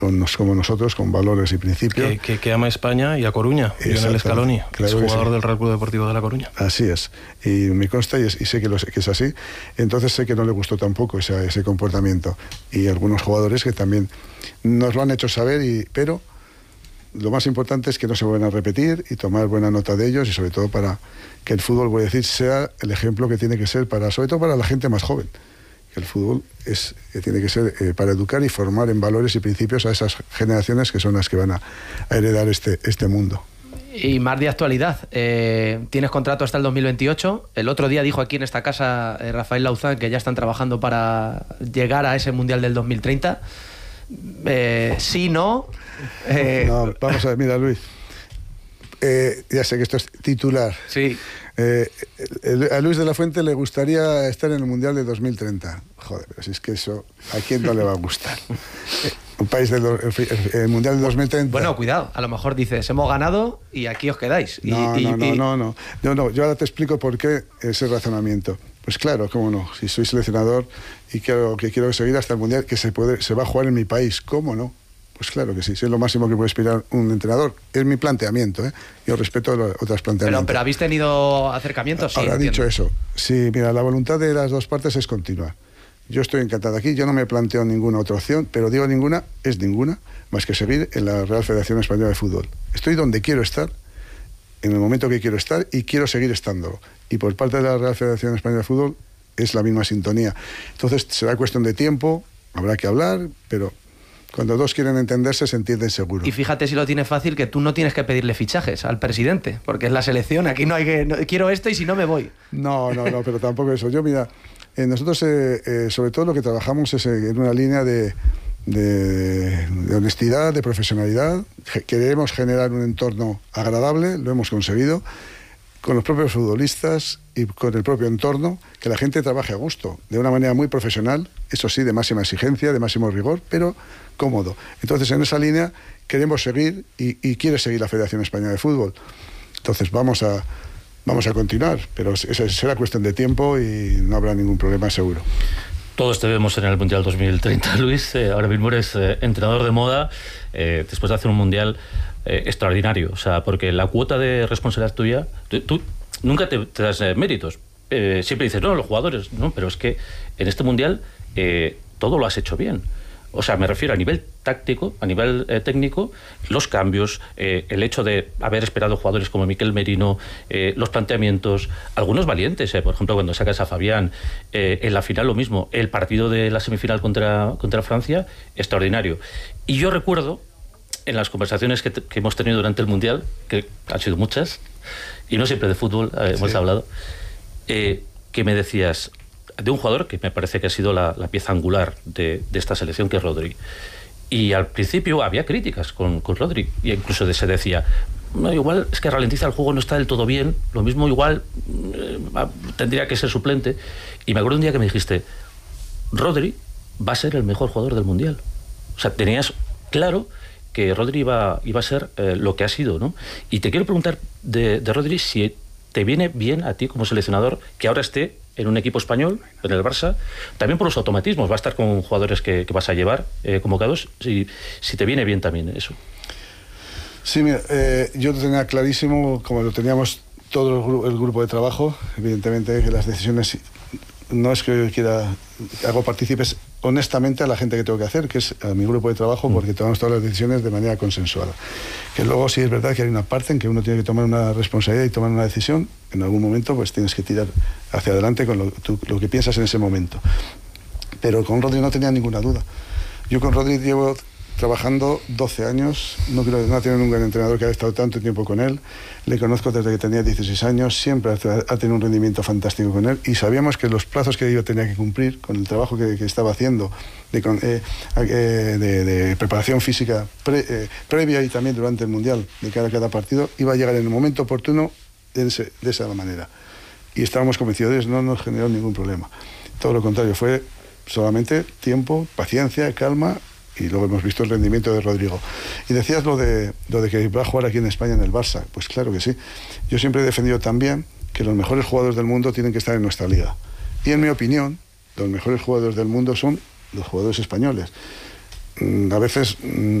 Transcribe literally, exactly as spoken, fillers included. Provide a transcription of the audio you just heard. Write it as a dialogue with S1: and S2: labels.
S1: como nosotros, con valores y principios.
S2: Que, que, que ama España y a Coruña, Lionel Scaloni,
S1: claro,
S2: es jugador
S1: sí.
S2: del Real Club Deportivo de La Coruña.
S1: Así es, y me consta y, es, y sé que, lo, que es así, entonces sé que no le gustó tampoco ese, ese comportamiento, y algunos jugadores que también nos lo han hecho saber, y, pero lo más importante es que no se vuelvan a repetir y tomar buena nota de ellos, y sobre todo para que el fútbol, voy a decir, sea el ejemplo que tiene que ser, para, sobre todo para la gente más joven. Que el fútbol es, eh, tiene que ser eh, para educar y formar en valores y principios a esas generaciones que son las que van a, a heredar este, este mundo.
S3: Y más de actualidad, eh, tienes contrato hasta el dos mil veintiocho. El otro día dijo aquí en esta casa eh, Rafael Lauzán que ya están trabajando para llegar a ese Mundial del dos mil treinta. Eh, sí, no... Eh...
S1: No, vamos a ver, mira, Luis, eh, ya sé que esto es titular.
S3: Sí.
S1: Eh, a Luis de la Fuente le gustaría estar en el Mundial de dos mil treinta. Joder, pero si es que eso, ¿a quién no le va a gustar? Eh, un país del el, el Mundial de dos mil treinta.
S3: Bueno, cuidado, a lo mejor dices, hemos ganado y aquí os quedáis. Y,
S1: no,
S3: y,
S1: no, no,
S3: y...
S1: no, no, no, no. Yo ahora te explico por qué ese razonamiento. Pues claro, cómo no. Si soy seleccionador y quiero, que quiero seguir hasta el Mundial, que se puede, se va a jugar en mi país, ¿cómo no? Pues claro que sí, es lo máximo que puede aspirar un entrenador. Es mi planteamiento, ¿eh? Yo respeto los otros planteamientos.
S3: Pero, pero ¿habéis tenido acercamientos?
S1: Ahora,
S3: sí,
S1: dicho eso, sí, mira, la voluntad de las dos partes es continua. Yo estoy encantado aquí, yo no me planteo ninguna otra opción, pero digo ninguna, es ninguna, más que seguir en la Real Federación Española de Fútbol. Estoy donde quiero estar, en el momento que quiero estar, y quiero seguir estándolo. Y por parte de la Real Federación Española de Fútbol es la misma sintonía. Entonces será cuestión de tiempo, habrá que hablar, pero... Cuando dos quieren entenderse, se entienden seguro.
S3: Y fíjate si lo tienes fácil, que tú no tienes que pedirle fichajes al presidente, porque es la selección, aquí no hay que... No, quiero esto y si no me voy.
S1: No, no, no, pero tampoco eso. Yo, mira, eh, nosotros eh, eh, sobre todo lo que trabajamos es en una línea de, de, de honestidad, de profesionalidad. Queremos generar un entorno agradable, lo hemos conseguido, con los propios futbolistas y con el propio entorno, que la gente trabaje a gusto, de una manera muy profesional, eso sí, de máxima exigencia, de máximo rigor, pero cómodo. Entonces, en esa línea queremos seguir y, y quiere seguir la Federación Española de Fútbol. Entonces, vamos a, vamos a continuar, pero esa será cuestión de tiempo y no habrá ningún problema, seguro.
S4: Todos te vemos en el Mundial dos mil treinta, Luis. Eh, ahora mismo eres eh, entrenador de moda, eh, después de hacer un Mundial eh, extraordinario. O sea, porque la cuota de responsabilidad tuya, tú, tú nunca te, te das eh, méritos. Eh, siempre dices, no, los jugadores, no, pero es que en este Mundial eh, todo lo has hecho bien. O sea, me refiero a nivel táctico, a nivel eh, técnico, los cambios, eh, el hecho de haber esperado jugadores como Miquel Merino, eh, los planteamientos, algunos valientes, eh, por ejemplo, cuando sacas a Fabián, eh, en la final lo mismo, el partido de la semifinal contra, contra Francia, extraordinario. Y yo recuerdo, en las conversaciones que, te, que hemos tenido durante el Mundial, que han sido muchas, y no siempre de fútbol eh, hemos sí. hablado, eh, que me decías... de un jugador que me parece que ha sido la, la pieza angular de, de esta selección, que es Rodri. Y al principio había críticas con, con Rodri, y incluso se decía, no, igual es que ralentiza el juego, no está del todo bien, lo mismo igual eh, tendría que ser suplente. Y me acuerdo un día que me dijiste, Rodri va a ser el mejor jugador del Mundial. O sea, tenías claro que Rodri iba, iba a ser eh, lo que ha sido, ¿no? Y te quiero preguntar de, de Rodri si te viene bien a ti como seleccionador que ahora esté en un equipo español, en el Barça, también por los automatismos, va a estar con jugadores que, que vas a llevar eh, convocados, si, si te viene bien también eso.
S1: Sí, mira, eh, yo tenía clarísimo, como lo teníamos todo el, gru el grupo de trabajo, evidentemente que las decisiones, no es que yo quiera, hago partícipes honestamente a la gente que tengo que hacer, que es a mi grupo de trabajo, porque tomamos todas las decisiones de manera consensuada. Que luego sí es verdad que hay una parte en que uno tiene que tomar una responsabilidad y tomar una decisión, en algún momento pues tienes que tirar hacia adelante con lo, tú, lo que piensas en ese momento. Pero con Rodri no tenía ninguna duda. Yo con Rodri llevo trabajando doce años, no creo no ha tenido nunca un entrenador que haya estado tanto tiempo con él, le conozco desde que tenía dieciséis años, siempre ha tenido un rendimiento fantástico con él, y sabíamos que los plazos que yo tenía que cumplir con el trabajo que, que estaba haciendo de, eh, de, de preparación física pre, eh, previa y también durante el Mundial de cada, cada partido, iba a llegar en el momento oportuno de, ese, de esa manera, y estábamos convencidos de eso, no nos generó ningún problema, todo lo contrario, fue solamente tiempo, paciencia, calma. Y luego hemos visto el rendimiento de Rodrigo. Y decías lo de, lo de que va a jugar aquí en España en el Barça. Pues claro que sí. Yo siempre he defendido también que los mejores jugadores del mundo tienen que estar en nuestra liga. Y en mi opinión, los mejores jugadores del mundo son los jugadores españoles. a veces